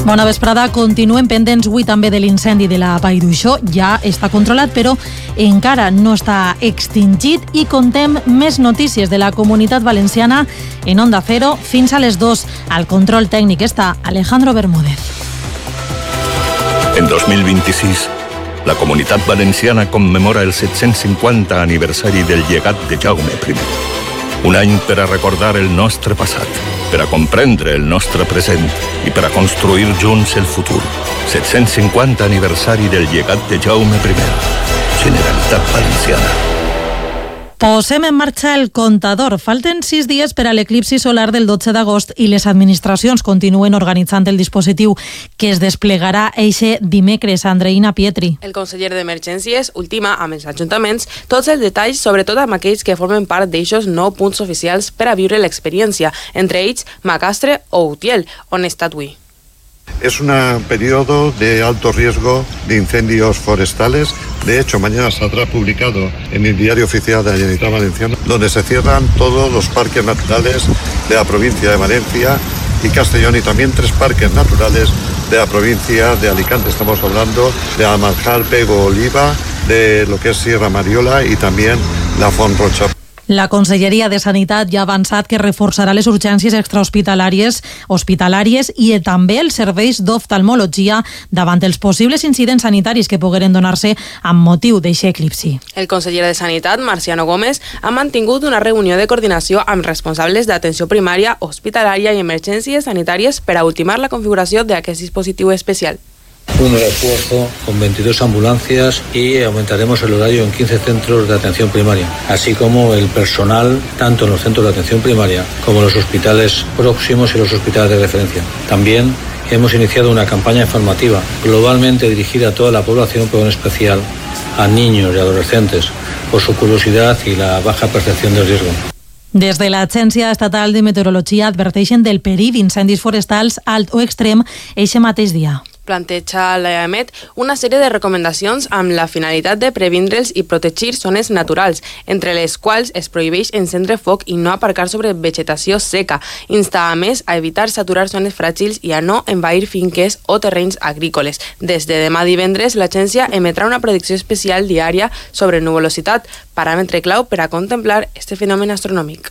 Bona vesprada. Continuem pendents avui també de l'incendi de la Vall d'Uixó. Ja està controlat, però encara no està extingit i contem més notícies de la Comunitat Valenciana en Onda Cero fins a les 2. Al control tècnic està Alejandro Bermúdez. En 2026, la Comunitat Valenciana commemora el 750 aniversari del llegat de Jaume I. Un any per a recordar el nostre passat, per a comprendre el nostre present i per a construir junts el futur. 750 aniversari del llegat de Jaume I. Generalitat Valenciana. Posem en marxa el comptador. Falten 6 dies per a l'eclipsi solar del 12 d'agost i les administracions continuen organitzant el dispositiu que es desplegarà eixe dimecres. Andreina Pietri. El conseller d'Emergències ultima amb els ajuntaments tots els detalls, sobretot amb aquells que formen part d'eixos 9 punts oficials per a viure l'experiència, entre ells Macastre o Utiel, on està avui. Es un periodo de alto riesgo de incendios forestales. De hecho, mañana saldrá publicado en el Diario Oficial de la Generalitat Valenciana, donde se cierran todos los parques naturales de la provincia de Valencia y Castellón, y también 3 parques naturales de la provincia de Alicante. Estamos hablando de Almanjar, Pego, Oliva, de lo que es Sierra Mariola y también la Font Rocha. La Conselleria de Sanitat ja ha avançat que reforçarà les urgències extrahospitalàries i també els serveis d'oftalmologia davant els possibles incidents sanitaris que pogueren donar-se amb motiu d'eixe eclipsi. El conseller de Sanitat, Marciano Gómez, ha mantingut una reunió de coordinació amb responsables d'atenció primària, hospitalària i emergències sanitàries per a ultimar la configuració d'aquest dispositiu especial. Un refuerzo con 22 ambulancias y aumentaremos el horario en 15 centros de atención primaria, así como el personal tanto en los centros de atención primaria como en los hospitales próximos y los hospitales de referencia. También hemos iniciado una campaña informativa globalmente dirigida a toda la población, pero en especial a niños y adolescentes, por su curiosidad y la baja percepción del riesgo. Des de l'Agència Estatal de Meteorologia adverteixen del perill d'incendis forestals alt o extrem eixe mateix dia. Planteja l'EAMET una sèrie de recomanacions amb la finalitat de previndre'ls i protegir zones naturals, entre les quals es prohibeix encendre foc i no aparcar sobre vegetació seca. Insta a més a evitar saturar zones fràgils i a no envair finques o terrenys agrícoles. Des de demà divendres, l'agència emetrà una predicció especial diària sobre nuvolositat, paràmetre clau per a contemplar este fenomen astronòmic.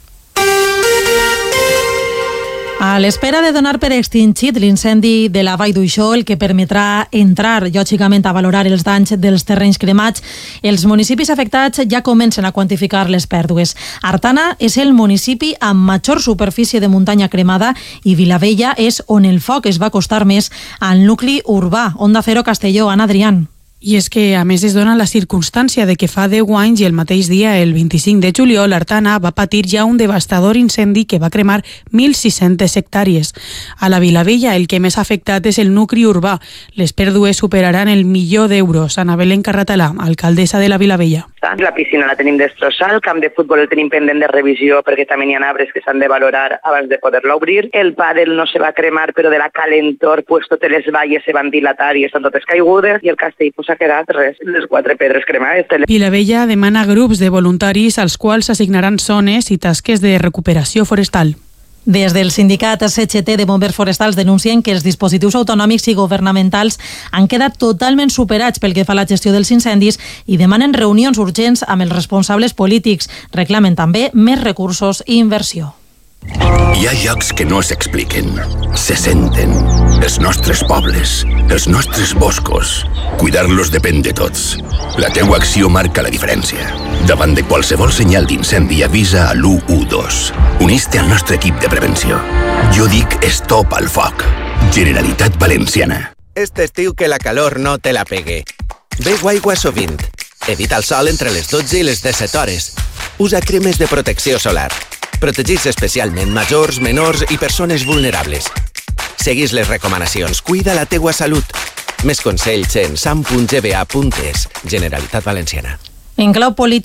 A l'espera de donar per extingit l'incendi de la Vall d'Uixó, el que permetrà entrar, lògicament, a valorar els danys dels terrenys cremats, els municipis afectats ja comencen a quantificar les pèrdues. Artana és el municipi amb major superfície de muntanya cremada i Vilavella és on el foc es va acostar més al nucli urbà. Onda Cero, Castelló, Ana Adrián. I és que, a més, es dona la circumstància de que fa 10 anys i el mateix dia, el 25 de juliol, Artana va patir ja un devastador incendi que va cremar 1.600 hectàrees. A la Vilavella, el que més afectat és el nucli urbà. Les pèrdues superaran el €1.000.000. Ana Belén Carratalà, alcaldessa de la Vilavella. La piscina la tenim destrossada, el camp de futbol el tenim pendent de revisió perquè també hi ha arbres que s'han de valorar abans de poder-lo obrir. El pàdel no se va cremar, però de la calentor, pues totes les valles se van dilatar i estan totes caigudes, i el castell s'ha quedat res, les 4 pedres cremades. Vilavella demana grups de voluntaris als quals s'assignaran zones i tasques de recuperació forestal. Des del sindicat CGT de bombers forestals denuncien que els dispositius autonòmics i governamentals han quedat totalment superats pel que fa a la gestió dels incendis i demanen reunions urgents amb els responsables polítics. Reclamen també més recursos i inversió. Hi ha llocs que no s'expliquen, se senten. Els nostres pobles, els nostres boscos. Cuidar-los depèn de tots. La teua acció marca la diferència. Davant de qualsevol senyal d'incendi, avisa a l'112. Unís-te al nostre equip de prevenció. Jo dic stop al foc. Generalitat Valenciana. Este estiu que la calor no te la pegue. Beu aigua sovint. Evita el sol entre les 12 i les 17 hores. Usa cremes de protecció solar. Protegits especialment majors, menors i persones vulnerables. Seguís les recomanacions. Cuida la teua salut. Més consells en sam.gba.es. Generalitat Valenciana. En clau polític,